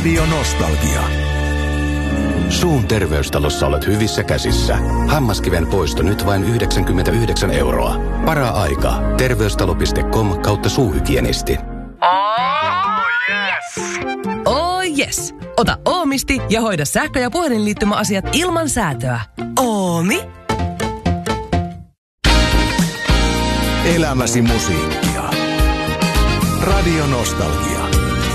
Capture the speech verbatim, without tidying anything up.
Radio Nostalgia. Suun terveystalossa olet hyvissä käsissä. Hammaskiven poisto nyt vain yhdeksänkymmentäyhdeksän euroa. Para-aika. Terveystalo piste com kautta suuhygienisti. Oh yes! Oh yes! Ota Oomisti ja hoida sähkö- ja puhelinliittymäasiat ilman säätöä. Oomi? Elämäsi musiikkia. Radio Nostalgia.